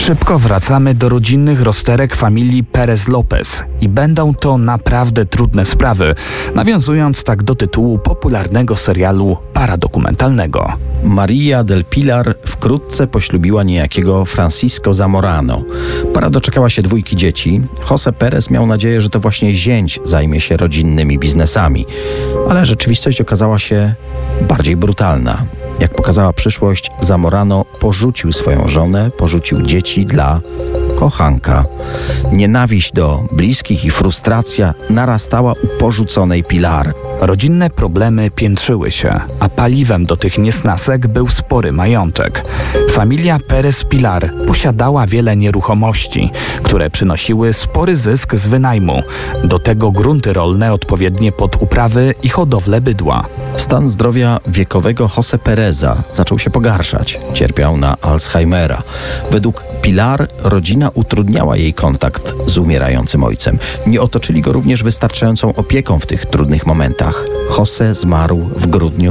Szybko wracamy do rodzinnych rozterek familii Perez Lopez i będą to naprawdę trudne sprawy, nawiązując tak do tytułu popularnego serialu paradokumentalnego. Maria del Pilar wkrótce poślubiła niejakiego Francisco Zamorano. Para doczekała się 2 dzieci. José Perez miał nadzieję, że to właśnie zięć zajmie się rodzinnymi biznesami. Ale rzeczywistość okazała się bardziej brutalna. Jak pokazała przyszłość, Zamorano porzucił swoją żonę, porzucił dzieci dla kochanka. Nienawiść do bliskich i frustracja narastała u porzuconej Pilar. Rodzinne problemy piętrzyły się, a paliwem do tych niesnasek był spory majątek. Familia Perez Pilar posiadała wiele nieruchomości, które przynosiły spory zysk z wynajmu. Do tego grunty rolne odpowiednie pod uprawy i hodowlę bydła. Stan zdrowia wiekowego José Pereza zaczął się pogarszać. Cierpiał na Alzheimera. Według Pilar rodzina utrudniała jej kontakt z umierającym ojcem. Nie otoczyli go również wystarczającą opieką w tych trudnych momentach. José zmarł w grudniu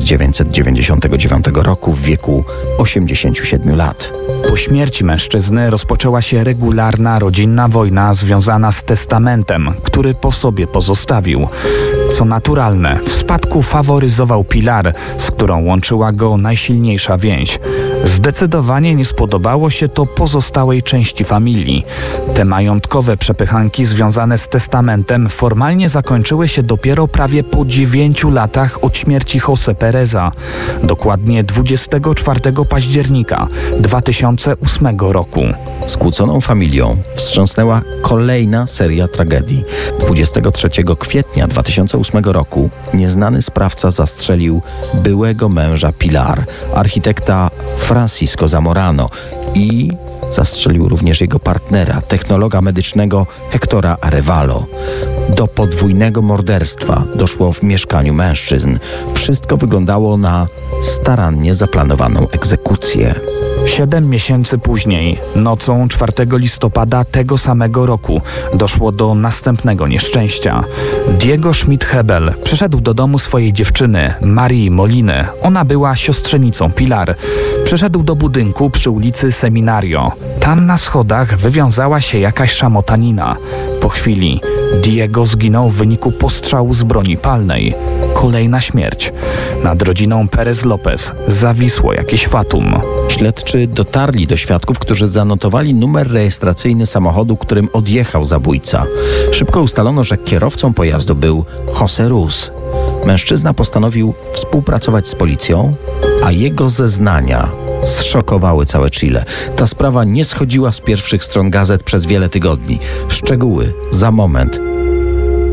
1999 roku w wieku 87 lat. Po śmierci mężczyzny rozpoczęła się regularna rodzinna wojna związana z testamentem, który po sobie pozostawił. Co naturalne, w spadku faworyzował Pilar, z którą łączyła go najsilniejsza więź. Zdecydowanie nie spodobało się to pozostałej części familii. Te majątkowe przepychanki związane z testamentem formalnie zakończyły się dopiero prawie po 9 latach od śmierci José Pereza. Dokładnie 24 października 2008 roku. Skłóconą familią wstrząsnęła kolejna seria tragedii. 23 kwietnia 2008 roku nieznany sprawca zastrzelił byłego męża Pilar, architekta Francisco Zamorano, i zastrzelił również jego partnera, technologa medycznego Hectora Arevalo. Do podwójnego morderstwa doszło w mieszkaniu mężczyzn. Wszystko wyglądało na starannie zaplanowaną egzekucję. 7 miesięcy później, nocą 4 listopada tego samego roku, doszło do następnego nieszczęścia. Diego Schmidt-Hebel przyszedł do domu swojej dziewczyny, Marii Moliny. Ona była siostrzenicą Pilar. Przyszedł do budynku przy ulicy Seminario. Tam na schodach wywiązała się jakaś szamotanina. Po chwili Diego zginął w wyniku postrzału z broni palnej. Kolejna śmierć. Nad rodziną Perez Lopez zawisło jakieś fatum. Śledczy dotarli do świadków, którzy zanotowali numer rejestracyjny samochodu, którym odjechał zabójca. Szybko ustalono, że kierowcą pojazdu był José Ruz. Mężczyzna postanowił współpracować z policją, a jego zeznania zszokowały całe Chile. Ta sprawa nie schodziła z pierwszych stron gazet przez wiele tygodni. Szczegóły za moment